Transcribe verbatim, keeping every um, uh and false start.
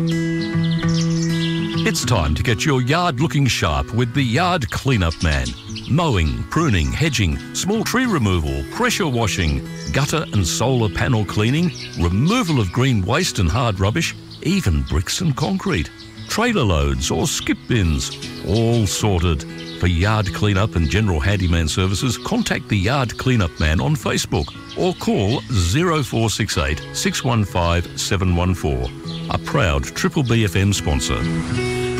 It's time to get your yard looking sharp with the Yard Cleanup Man. Mowing, pruning, hedging, small tree removal, pressure washing, gutter and solar panel cleaning, removal of green waste and hard rubbish, even bricks and concrete, trailer loads or skip bins, all sorted. For yard cleanup and general handyman services, contact the Yard Cleanup Man on Facebook or call zero four six eight, six one five, seven one four. A proud Triple B F M sponsor.